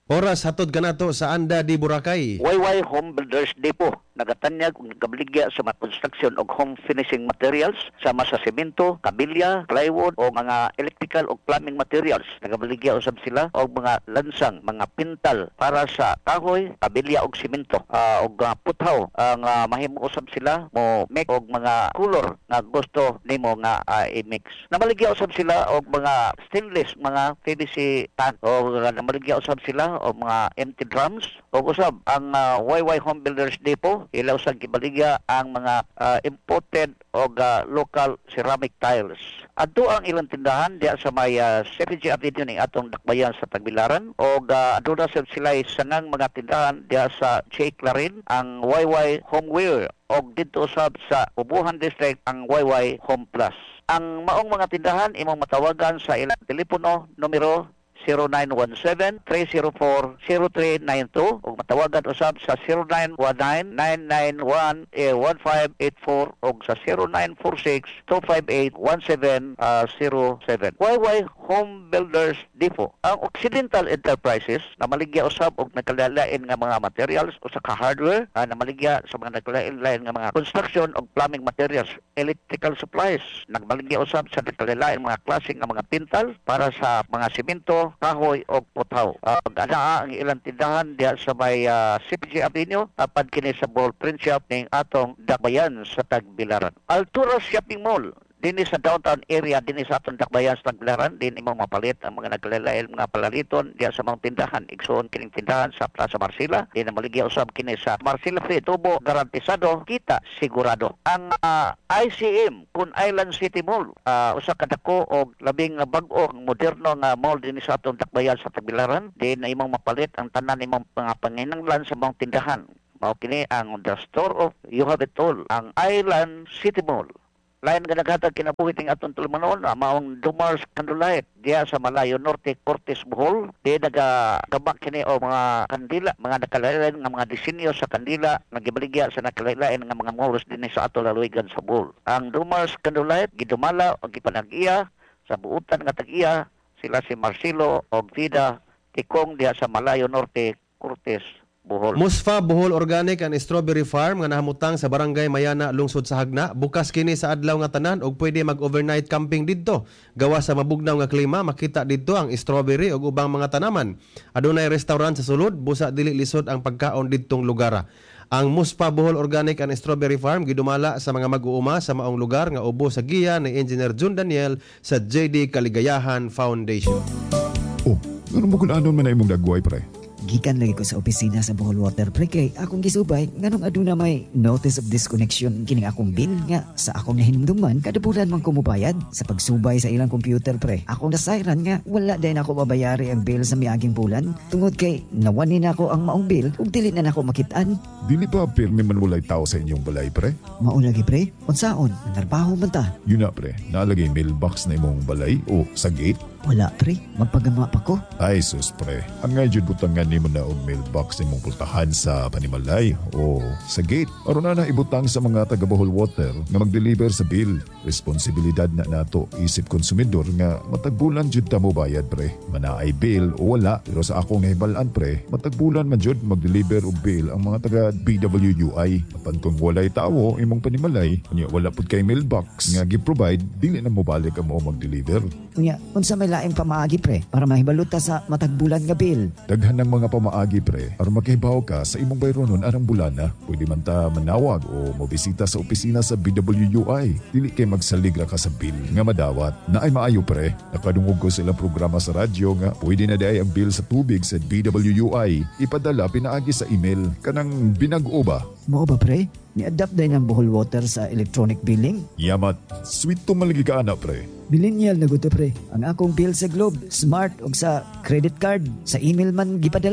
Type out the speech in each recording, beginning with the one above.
Oras hatod kanato sa Anda di Boracay. YY Home Builders Depot nagatanyag ug nagabligya sa mga construction og home finishing materials sama sa semento, kabilya, plywood o mga electrical o plumbing materials. Nagabligya usab sila og mga lansang, mga pintal para sa kahoy, kabilya og semento og puthaw ang mahimo usab sila mo make og mga color nga gusto nimo nga i-mix. Namaligya usab sila og mga stainless, mga PVC tan o namaligya usab sila og mga empty drums o usab ang YY Home Builders Depot ilaw sa gibaligya ang mga imported o local ceramic tiles. Adto ang ilang tindahan diya sa may CPG Avenue ning atong dakbayan sa Tagbilaran o aduna sila sangang mga tindahan diya sa J. Clarin ang YY Homeware o dito usab sa Ubuhan District ang YY Home Plus. Ang maong mga tindahan imong matawagan sa ilang telepono numero 0917-304-0392 o matawagan usab sa 0919-991-1584 o sa 0946-258-1707. YY Home Builders Depot. Ang Occidental Enterprises na maligya usab og nagkalalain nga mga materials o sa hardware na maligya sa mga nagkalalain nga mga construction o plumbing materials, electrical supplies. Nagmaligya usab sa nagkalalain mga klase nga mga pintal para sa mga semento, kahoy o puthaw. Ana ang ilang tindahan diya sa may CPG Avenue apan kini sa Ball Print Shop ning atong dakbayan sa Tagbilaran. Altura Shopping Mall dinhi sa downtown area dinhi sa atong dakbayan sa Tagbilaran din imong mapalit ang mga nagkalalain mga palaliton diya sa mga tindahan igsoon kining tindahan sa Plaza Marcila din maligya usab kini sa Marcila Free Tubo garantisado kita sigurado. Ang ICM kun Island City Mall usa ka dako og labing bag-o moderno nga mall dinhi sa atong dakbayan sa Tagbilaran din na imong mapalit ang tanan imong mga panginahanglan sa mga tindahan. Mao kini ang the store of you have it all ang Island City Mall. Lain nga naghatag kinabuhi ting atong tulumanon maong Dumars Candlelight diya sa Malayo Norte, Cortes, Bohol. Di nagagabak kini o mga kandila, mga nakalain nga mga disenyo sa kandila nagibaligya sa nakalain nga mga moros din sa ato laluigan sa Bohol. Ang Dumars Candlelight gidumala o gipanag-iya sa buutan nga tag-iya sila si Marcelo o Vida Tikong diya sa Malayo Norte, Cortes, Bohol. Musfa Bohol Organic and Strawberry Farm nga nahamutang sa Barangay Mayana, lungsod sa Hagna. Bukas kini sa adlaw nga tanan og pwede mag-overnight camping didto. Gawa sa mabugnaw nga klima, makita didto ang strawberry ug ubang mga tanaman. Adunay restaurant sa sulod, busa dili lisod ang pagkaon didtong lugar. Ang Muspa Bohol Organic and Strawberry Farm gidumala sa mga mag-uuma sa maong lugar nga ubo sa giya ni Engineer Jun Daniel sa JD Kaligayahan Foundation. Oh, ano mo kung anon man na imong dagway, pre? Gikan lagi ko sa opisina sa Bohol Water Pre kay akong gisubay nganong aduna may notice of disconnection kining akong bill nga sa akong nahinumduman kada bulan man ko mobayad sa pagsubay sa ilang computer pre. Akong nasayran nga wala din ako mabayari ang bill sa miaging bulan tungod kay nawani na ako ang maong bill ug dili na nako makitaan. Dili ba pirmi man walay tao sa inyong balay, pre? Mao lagi pre, unsaon narbaho man ta? Yun na, pre. Nalagay mailbox na imong balay o sa gate? Wala pre, magpagama pa ko. Ay sus, pre. Ang nga jud butangan nimo na og mailbox imong pultahan sa panimalay o sa gate. Aron na ibutang sa mga taga Bohol Water nga mag-deliver sa bill. Responsibilidad na nato isip konsumidor nga matagbulan jud ta mo bayad, pre. Manaay bill o wala, pero sa akong nahibalan, pre, matagbulan man jud mag-deliver og bill ang mga taga BWUI. Apan kung walay tawo imong panimalay, unya wala pud kay mailbox nga gi-provide, dili na mo balik ang mo mag-deliver. Unya, unsa may laing pamaagi pre para mahibaluta sa matagbulan nga bill? Daghan ng mga pamaagi, pre, aron makahibaw ka sa imong bayronon arang bulana. Pwede man ta manawag o mobisita sa opisina sa BWUI. Dili kay magsalig ra ka sa bill nga madawat. Naay maayo, pre. Nakadungog ko sila programa sa radyo nga pwede na diay ang bill sa tubig sa BWUI ipadala pinaagi sa email kanang binag-o ba? Mao ba pre? Ni-adapt din ang Bohol Water sa electronic billing? Yamat, sweet to malagi ka ana, pre. Millennial na guto pre. Ang akong bill sa Globe, Smart o sa credit card, sa email man gipadala.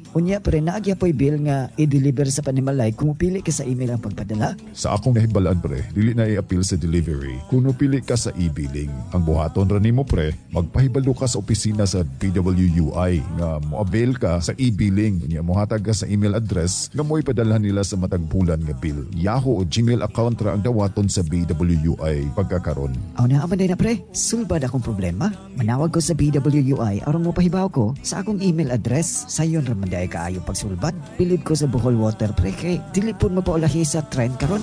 Unya pre naagya po'y bill nga i-deliver sa Panimalay kung pili ka sa email ang pagpadala. Sa akong nahibalaan pre, dili na i-appeal sa delivery kung pili ka sa e-billing. Ang buhaton ra nimo pre, magpahibalo ka sa opisina sa PWUI nga mo-avail ka sa e-billing. Unya mohatag ka sa email address nga mo'y padalhan nila sa matag bulan nga bill. Yahoo o Gmail account ra ang dawaton sa BWUI pagkakaron. Aw na aman na pre, sulbad akong problema. Manawag ko sa BWUI aron mo pahibaw ko sa akong email address. Sayon ra man kaayo pagsulbad. Bilib ko sa Bohol Water pre kay dili pud mapaulahi sa trend karon.